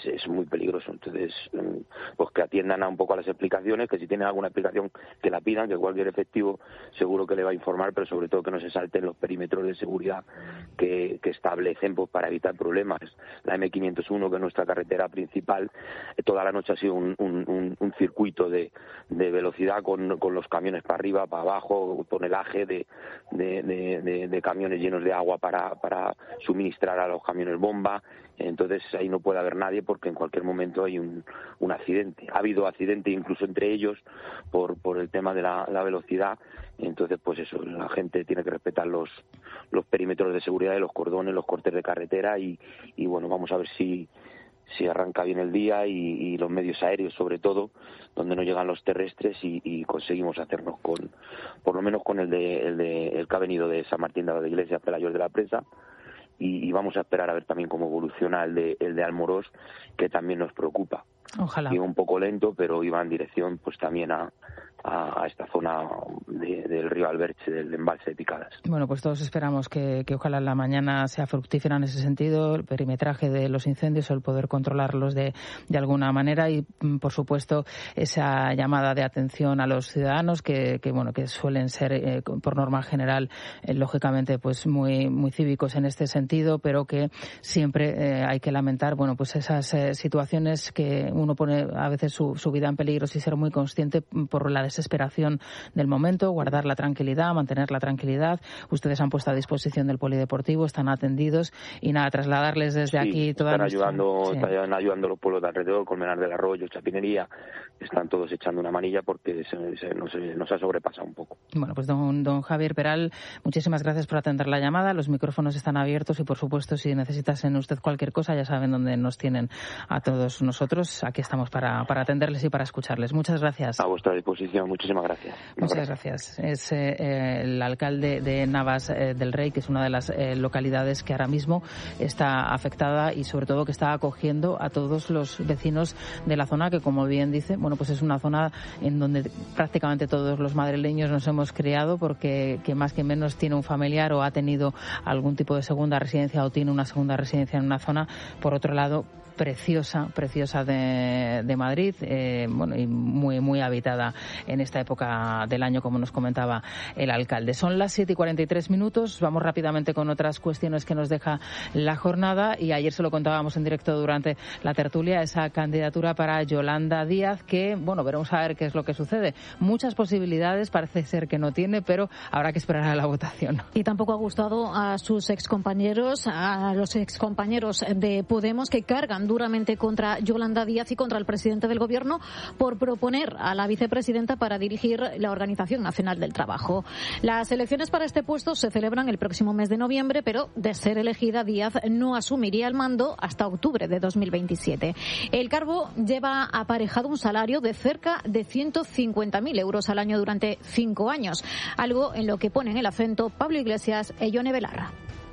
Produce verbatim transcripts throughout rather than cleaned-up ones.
es muy peligroso. Entonces, pues que atiendan a un poco a las explicaciones, que si tienen alguna explicación que la pidan, que cualquier efectivo seguro que le va a informar, pero sobre todo que no se salten los perímetros de seguridad que, que establecen pues para evitar problemas. La eme quinientos uno, que es nuestra carretera principal, toda la noche ha sido un, un, un circuito de, de velocidad con, con los camiones para arriba, para abajo, tonelaje de, de, de, de, de camiones llenos de agua para, para suministrar a los camiones bomba. Entonces ahí no puede haber nadie porque en cualquier momento hay un, un accidente. Ha habido accidente incluso entre ellos por, por el tema de la, la velocidad. Entonces, pues eso, la gente tiene que respetar los, los perímetros de seguridad de los cordones, los cortes de carretera y, y bueno, vamos a ver si, si arranca bien el día y, y los medios aéreos sobre todo, donde no llegan los terrestres y, y conseguimos hacernos con, por lo menos con el de, el de, el que ha venido de San Martín de la Iglesia, Pelayos de la Presa. Y, y vamos a esperar a ver también cómo evoluciona el de, el de Almorós, que también nos preocupa. Ojalá. Iba un poco lento, pero iba en dirección pues también a, a, a esta zona de, del río Alberche, del embalse de Picadas. Bueno, pues todos esperamos que, que ojalá la mañana sea fructífera en ese sentido, el perimetraje de los incendios, el poder controlarlos de, de alguna manera y, por supuesto, esa llamada de atención a los ciudadanos que, que bueno, que suelen ser, eh, por norma general, eh, lógicamente, pues muy, muy cívicos en este sentido, pero que siempre eh, hay que lamentar, bueno, pues esas eh, situaciones que uno pone a veces su, su vida en peligro y ser muy consciente por la desesperación del momento, guardar la tranquilidad, mantener la tranquilidad. Ustedes han puesto a disposición del polideportivo, están atendidos y nada, trasladarles desde sí, aquí toda están nuestra... ayudando, sí. están ayudando los pueblos de alrededor, Colmenar del Arroyo, Chapinería, están todos echando una manilla porque se, se, nos, nos ha sobrepasado un poco. Bueno, pues don, don Javier Peral, muchísimas gracias por atender la llamada. Los micrófonos están abiertos y, por supuesto, si necesitasen usted cualquier cosa, ya saben dónde nos tienen a todos nosotros. Aquí estamos para, para atenderles y para escucharles. Muchas gracias. A vuestra disposición. Muchísimas gracias. Muchas gracias. Es eh, el alcalde de Navas eh, del Rey, que es una de las eh, localidades que ahora mismo está afectada y, sobre todo, que está acogiendo a todos los vecinos de la zona, que, como bien dice, bueno, pues es una zona en donde prácticamente todos los madrileños nos hemos criado, porque que más que menos tiene un familiar o ha tenido algún tipo de segunda residencia o tiene una segunda residencia en una zona. Por otro lado, preciosa, preciosa de, de Madrid, eh, bueno, y muy, muy habitada en esta época del año, como nos comentaba el alcalde. Son las siete y cuarenta y tres minutos, vamos rápidamente con otras cuestiones que nos deja la jornada, y ayer se lo contábamos en directo durante la tertulia, esa candidatura para Yolanda Díaz, que, bueno, veremos a ver qué es lo que sucede. Muchas posibilidades, parece ser que no tiene, pero habrá que esperar a la votación. Y tampoco ha gustado a sus excompañeros, a los excompañeros de Podemos, que cargan duramente contra Yolanda Díaz y contra el presidente del Gobierno por proponer a la vicepresidenta para dirigir la Organización Nacional del Trabajo. Las elecciones para este puesto se celebran el próximo mes de noviembre, pero de ser elegida, Díaz no asumiría el mando hasta octubre de dos mil veintisiete. El cargo lleva aparejado un salario de cerca de ciento cincuenta mil euros al año durante cinco años, algo en lo que ponen el acento Pablo Iglesias e Ione Belarra.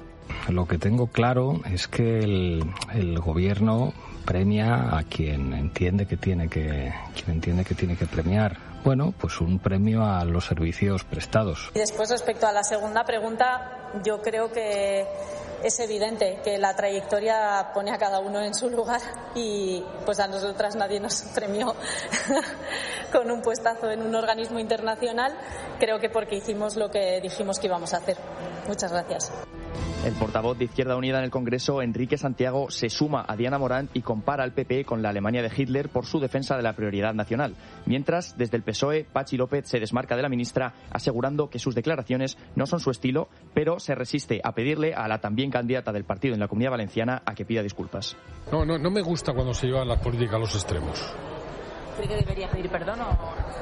Lo que tengo claro es que el, el gobierno premia a quien entiende que tiene que quien entiende que tiene que premiar. Bueno, pues un premio a los servicios prestados. Y después, respecto a la segunda pregunta, yo creo que es evidente que la trayectoria pone a cada uno en su lugar y pues a nosotras nadie nos premió con un puestazo en un organismo internacional. Creo que porque hicimos lo que dijimos que íbamos a hacer. Muchas gracias. El portavoz de Izquierda Unida en el Congreso, Enrique Santiago, se suma a Diana Morant y compara al P P con la Alemania de Hitler por su defensa de la prioridad nacional. Mientras, desde el P S O E, Patxi López se desmarca de la ministra, asegurando que sus declaraciones no son su estilo, pero se resiste a pedirle a la también candidata del partido en la Comunidad Valenciana a que pida disculpas. No, no, no me gusta cuando se llevan las políticas a los extremos. ¿Cree que debería pedir perdón o...?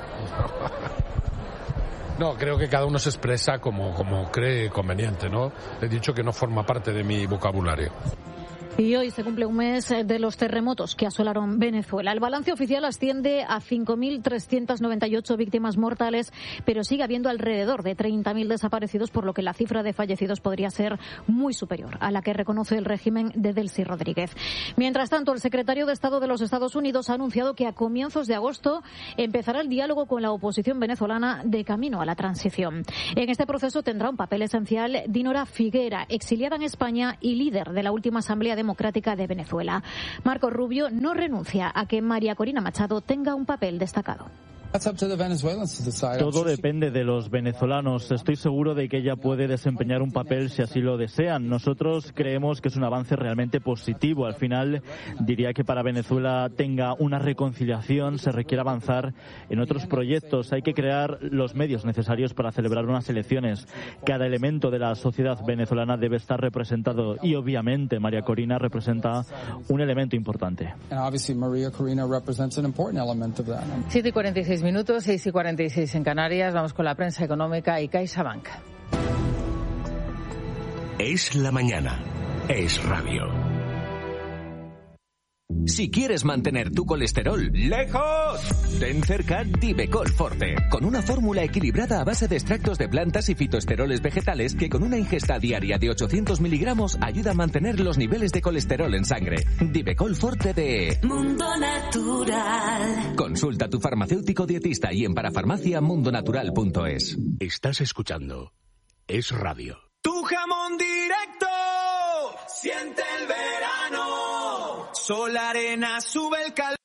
No, creo que cada uno se expresa como, como cree conveniente, ¿no? He dicho que no forma parte de mi vocabulario. Y hoy se cumple un mes de los terremotos que asolaron Venezuela. El balance oficial asciende a cinco mil trescientas noventa y ocho víctimas mortales, pero sigue habiendo alrededor de treinta mil desaparecidos, por lo que la cifra de fallecidos podría ser muy superior a la que reconoce el régimen de Delcy Rodríguez. Mientras tanto, el secretario de Estado de los Estados Unidos ha anunciado que a comienzos de agosto empezará el diálogo con la oposición venezolana de camino a la transición. En este proceso tendrá un papel esencial Dinora Figuera, exiliada en España y líder de la última asamblea de Democrática de Venezuela. Marco Rubio no renuncia a que María Corina Machado tenga un papel destacado. Todo depende de los venezolanos. Estoy seguro de que ella puede desempeñar un papel si así lo desean. Nosotros creemos que es un avance realmente positivo. Al final, diría que para Venezuela tenga una reconciliación se requiere avanzar en otros proyectos. Hay que crear los medios necesarios para celebrar unas elecciones. Cada elemento de la sociedad venezolana debe estar representado y obviamente María Corina representa un elemento importante. siete y cuarenta y seis minutos, seis y cuarenta y seis en Canarias. Vamos con la prensa económica y CaixaBank. Es la mañana. Es radio. Si quieres mantener tu colesterol lejos, ten cerca Divecol Forte, con una fórmula equilibrada a base de extractos de plantas y fitoesteroles vegetales que con una ingesta diaria de ochocientos miligramos ayuda a mantener los niveles de colesterol en sangre. Divecol Forte de Mundo Natural. Consulta a tu farmacéutico dietista y en parafarmacia mundonatural punto es. Estás escuchando Es Radio. Tu jamón directo siente el verano. Sol, arena, sube el calor.